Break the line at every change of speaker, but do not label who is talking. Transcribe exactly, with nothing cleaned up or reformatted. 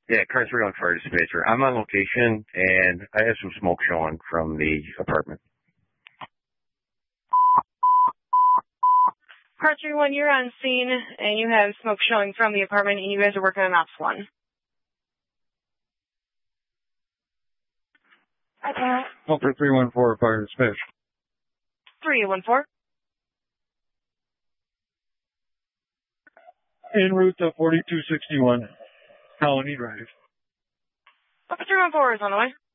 Yeah, car three one fire dispatcher. I'm on location, and I have some smoke showing from the apartment.
Car three one, you're on scene, and you have smoke showing from the apartment, and you guys are working on ops one.
Helper three one four, fire dispatch.
three one four.
En route to forty-two sixty-one, Colony Drive.
Helper three one four is on the way.